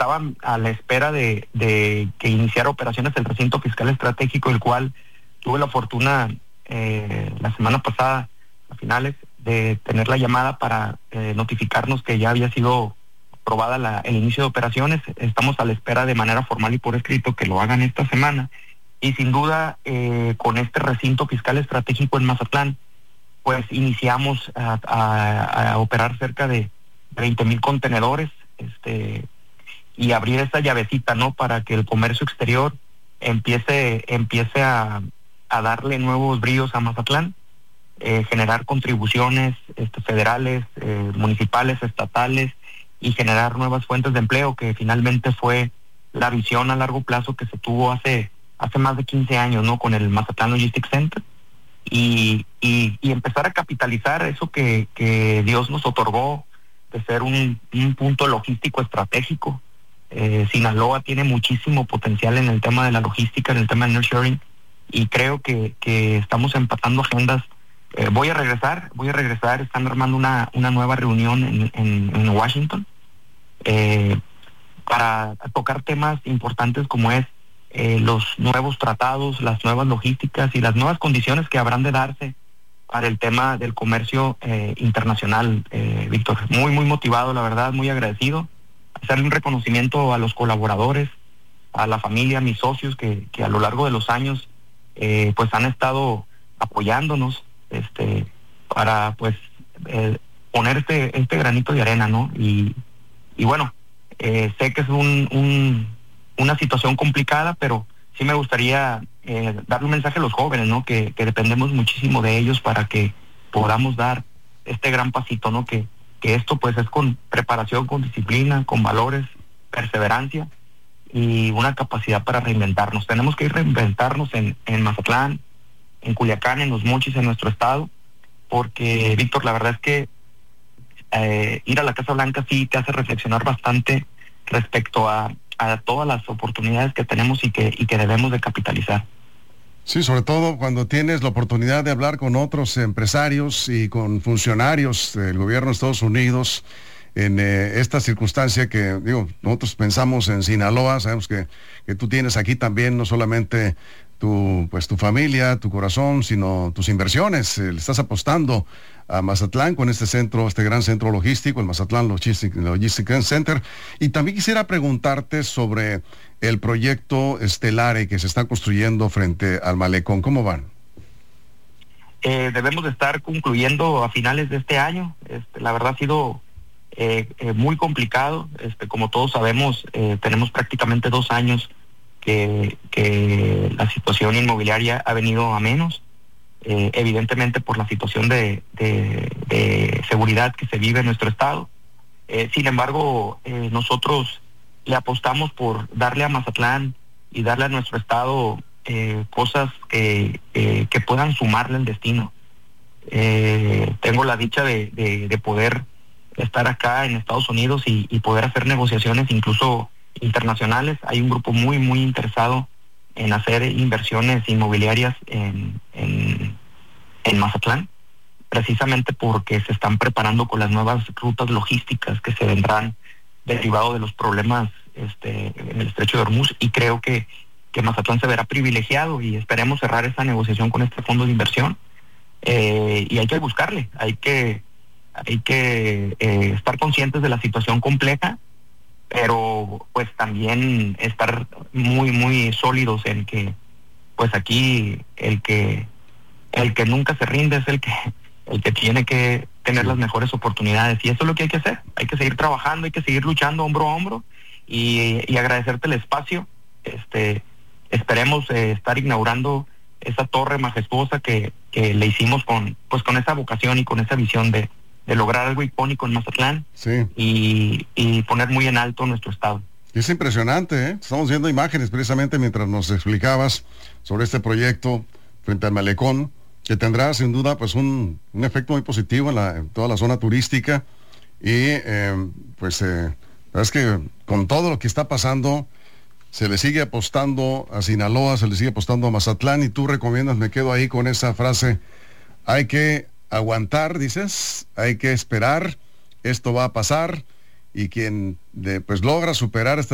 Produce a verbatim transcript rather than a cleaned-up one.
estaban a la espera de, de que iniciara operaciones el recinto fiscal estratégico, el cual tuve la fortuna eh, la semana pasada, a finales, de tener la llamada para eh, notificarnos que ya había sido aprobada la, el inicio de operaciones. Estamos a la espera de manera formal y por escrito que lo hagan esta semana. Y sin duda, eh, con este recinto fiscal estratégico en Mazatlán, pues iniciamos a, a, a operar cerca de veinte mil contenedores, este, y abrir esta llavecita, ¿no? Para que el comercio exterior empiece, empiece a, a darle nuevos bríos a Mazatlán, eh, generar contribuciones este, federales, eh, municipales, estatales, y generar nuevas fuentes de empleo, que finalmente fue la visión a largo plazo que se tuvo hace, hace más de quince años, ¿no? Con el Mazatlán Logistics Center. Y, y, y empezar a capitalizar eso que, que Dios nos otorgó de ser un, un punto logístico estratégico. Eh, Sinaloa tiene muchísimo potencial en el tema de la logística, en el tema del nearshoring, y creo que, que estamos empatando agendas. Eh, voy a regresar, voy a regresar, están armando una, una nueva reunión en, en, en Washington eh, para tocar temas importantes como es Eh, los nuevos tratados, las nuevas logísticas y las nuevas condiciones que habrán de darse para el tema del comercio eh, internacional, eh, Víctor. Muy, muy motivado, la verdad, muy agradecido. Hacerle un reconocimiento a los colaboradores, a la familia, a mis socios que, que a lo largo de los años eh, pues han estado apoyándonos este, para pues eh, poner este, este granito de arena, ¿no? Y, y bueno, eh, sé que es un... un una situación complicada, pero sí me gustaría eh, darle un mensaje a los jóvenes, ¿no? Que, que dependemos muchísimo de ellos para que podamos dar este gran pasito, ¿no? Que, que esto pues es con preparación, con disciplina, con valores, perseverancia y una capacidad para reinventarnos. Tenemos que ir reinventarnos en, en Mazatlán, en Culiacán, en Los Mochis, en nuestro estado, porque, Víctor, la verdad es que eh, ir a la Casa Blanca sí te hace reflexionar bastante respecto a a todas las oportunidades que tenemos y que, y que debemos de capitalizar. Sí, sobre todo cuando tienes la oportunidad de hablar con otros empresarios y con funcionarios del gobierno de Estados Unidos en eh, esta circunstancia que, digo, nosotros pensamos en Sinaloa, sabemos que, que tú tienes aquí también no solamente tu, pues, tu familia, tu corazón, sino tus inversiones. Eh, le estás apostando a Mazatlán con este centro, este gran centro logístico, el Mazatlán Logistics, Logistics Center. Y también quisiera preguntarte sobre el proyecto Stellare que se está construyendo frente al malecón. ¿Cómo van? Eh, debemos de estar concluyendo a finales de este año. Este, la verdad ha sido eh, eh, muy complicado. Este, como todos sabemos, eh, tenemos prácticamente dos años que, que la situación inmobiliaria ha venido a menos. Eh, evidentemente por la situación de, de, de seguridad que se vive en nuestro estado. Eh, sin embargo, eh, nosotros le apostamos por darle a Mazatlán y darle a nuestro estado eh, cosas que, eh, que puedan sumarle al destino. Eh, tengo la dicha de, de, de poder estar acá en Estados Unidos y, y poder hacer negociaciones incluso internacionales. Hay un grupo muy, muy interesado en hacer inversiones inmobiliarias en, en, en Mazatlán, precisamente porque se están preparando con las nuevas rutas logísticas que se vendrán derivado de los problemas este, en el estrecho de Hormuz, y creo que, que Mazatlán se verá privilegiado y esperemos cerrar esa negociación con este fondo de inversión. Eh, y hay que buscarle, hay que, hay que eh, estar conscientes de la situación compleja, pero pues también estar muy muy sólidos en que pues aquí el que el que nunca se rinde es el que el que tiene que tener las mejores oportunidades, y eso es lo que hay que hacer. Hay que seguir trabajando, hay que seguir luchando hombro a hombro y, y agradecerte el espacio. Este esperemos eh, estar inaugurando esa torre majestuosa que, que le hicimos con pues con esa vocación y con esa visión de de lograr algo icónico en Mazatlán, sí. y, y poner muy en alto nuestro estado. Es impresionante, ¿eh? Estamos viendo imágenes precisamente mientras nos explicabas sobre este proyecto frente al malecón, que tendrá sin duda pues un, un efecto muy positivo en, la, en toda la zona turística, y eh, pues eh, es que con todo lo que está pasando se le sigue apostando a Sinaloa, se le sigue apostando a Mazatlán, y tú recomiendas, me quedo ahí con esa frase, hay que aguantar, dices, hay que esperar, esto va a pasar, y quien de, pues logra superar esta